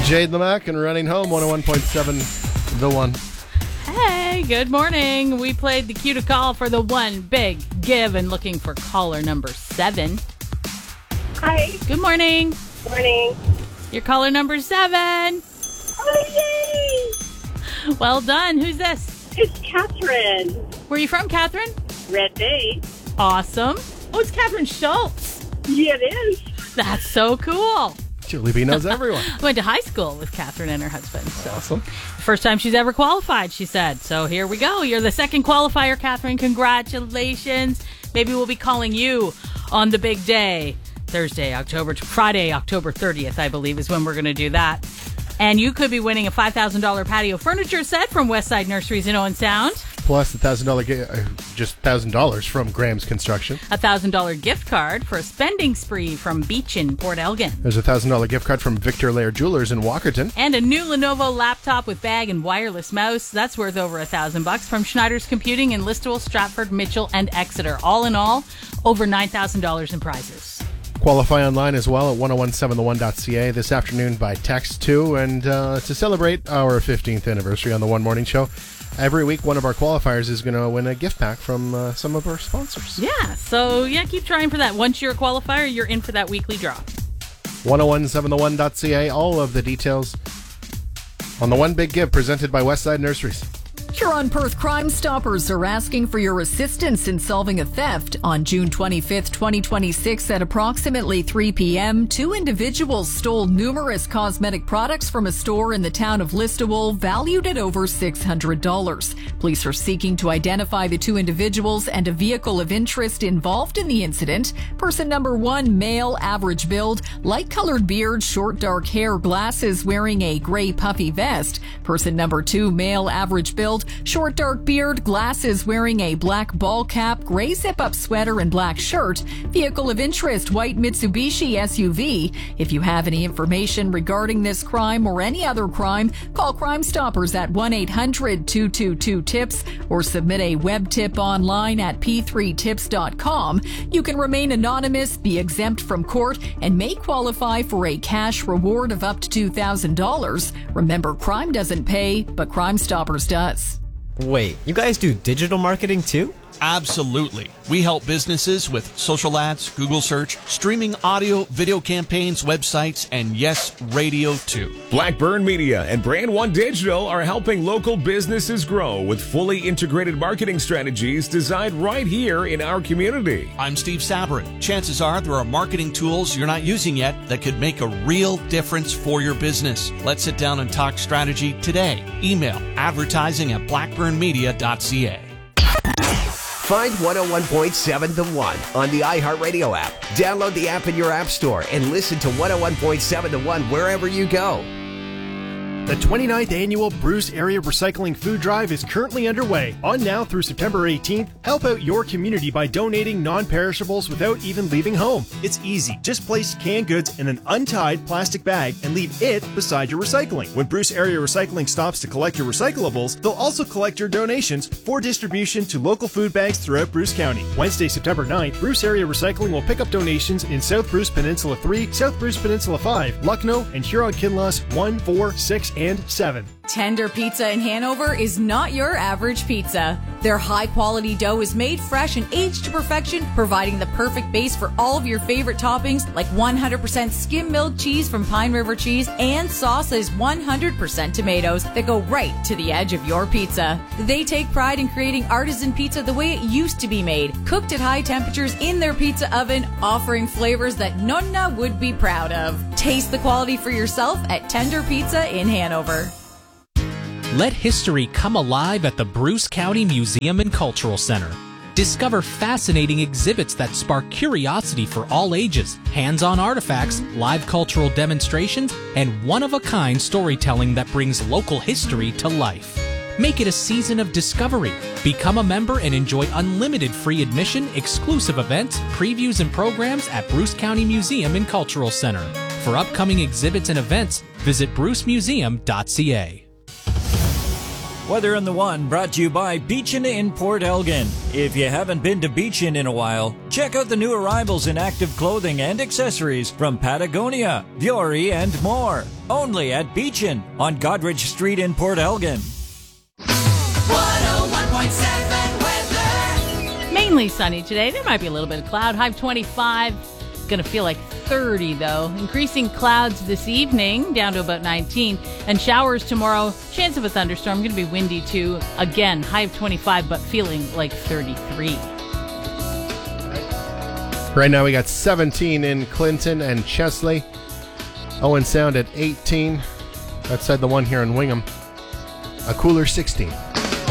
Jade Lamack and Running Home, 101.7 The One. Hey, good morning. We played the cue to call for the one big give and looking for caller number 7. Hi. Good morning. Morning. Your caller number 7. Oh, yay! Well done. Who's this? It's Catherine. Where are you from, Catherine? Red Bay. Awesome. Oh, it's Catherine Schultz. Yeah, it is. That's so cool. Julie B knows everyone. I went to high school with Catherine and her husband. So. Awesome. First time she's ever qualified, she said. So here we go. You're the second qualifier, Catherine. Congratulations. Maybe we'll be calling you on the big day. Friday, October 30th, I believe, is when we're going to do that. And you could be winning a $5,000 patio furniture set from Westside Nurseries in Owen Sound. Plus the $1,000 from Graham's Construction. A $1,000 gift card for a spending spree from Beach in Port Elgin. There's a $1,000 gift card from Victor Lair Jewelers in Walkerton. And a new Lenovo laptop with bag and wireless mouse. That's worth over $1,000 from Schneider's Computing in Listowel, Stratford, Mitchell, and Exeter. All in all, over $9,000 in prizes. Qualify online as well at 1017theone.ca this afternoon by text too. And to celebrate our 15th anniversary on the One Morning Show, every week one of our qualifiers is going to win a gift pack from some of our sponsors. Yeah, so keep trying for that. Once you're a qualifier, you're in for that weekly draw. 1017theone.ca, all of the details on the One Big Give presented by Westside Nurseries. Huron-Perth Crime Stoppers are asking for your assistance in solving a theft. On June 25th, 2026, at approximately 3 p.m., 2 individuals stole numerous cosmetic products from a store in the town of Listowel, valued at over $600. Police are seeking to identify the 2 individuals and a vehicle of interest involved in the incident. Person number 1, male, average build, light-colored beard, short dark hair, glasses, wearing a gray puffy vest. Person number 2, male, average build, short dark beard, glasses, wearing a black ball cap, gray zip-up sweater, and black shirt. Vehicle of interest, white Mitsubishi SUV. If you have any information regarding this crime or any other crime, call Crime Stoppers at 1-800-222-TIPS or submit a web tip online at p3tips.com. You can remain anonymous, be exempt from court, and may qualify for a cash reward of up to $2,000. Remember, crime doesn't pay, but Crime Stoppers does. Wait, you guys do digital marketing too? Absolutely. We help businesses with social ads, Google search, streaming audio, video campaigns, websites, and yes, radio too. Blackburn Media and Brand One Digital are helping local businesses grow with fully integrated marketing strategies designed right here in our community. I'm Steve Sabrin. Chances are there are marketing tools you're not using yet that could make a real difference for your business. Let's sit down and talk strategy today. Email advertising@blackburnmedia.ca. Find 101.7 The One on the iHeartRadio app. Download the app in your app store and listen to 101.7 The One wherever you go. The 29th annual Bruce Area Recycling Food Drive is currently underway. On now through September 18th, help out your community by donating non-perishables without even leaving home. It's easy. Just place canned goods in an untied plastic bag and leave it beside your recycling. When Bruce Area Recycling stops to collect your recyclables, they'll also collect your donations for distribution to local food banks throughout Bruce County. Wednesday, September 9th, Bruce Area Recycling will pick up donations in South Bruce Peninsula 3, South Bruce Peninsula 5, Lucknow, and Huron-Kinloss 1, 4, 6, and 7. Tender Pizza in Hanover is not your average pizza. Their high-quality dough is made fresh and aged to perfection, providing the perfect base for all of your favorite toppings like 100% skim milk cheese from Pine River Cheese and sauce that is 100% tomatoes that go right to the edge of your pizza. They take pride in creating artisan pizza the way it used to be made, cooked at high temperatures in their pizza oven, offering flavors that Nonna would be proud of. Taste the quality for yourself at Tender Pizza in Hanover. Let history come alive at the Bruce County Museum and Cultural Center. Discover fascinating exhibits that spark curiosity for all ages, hands-on artifacts, live cultural demonstrations, and one-of-a-kind storytelling that brings local history to life. Make it a season of discovery. Become a member and enjoy unlimited free admission, exclusive events, previews, and programs at Bruce County Museum and Cultural Center. For upcoming exhibits and events, visit brucemuseum.ca. Weather on the One brought to you by Beachin in Port Elgin. If you haven't been to Beachin in a while, check out the new arrivals in active clothing and accessories from Patagonia, Vuori, and more. Only at Beachin on Godrich Street in Port Elgin. 101.7 weather. Mainly sunny today. There might be a little bit of cloud. High of 25. Going to feel like 30 though. Increasing clouds this evening down to about 19, and showers tomorrow. Chance of a thunderstorm. Going to be windy too. Again, high of 25 but feeling like 33. Right now we got 17 in Clinton and Chesley. Owen Sound at 18. Outside the One here in Wingham. A cooler 16.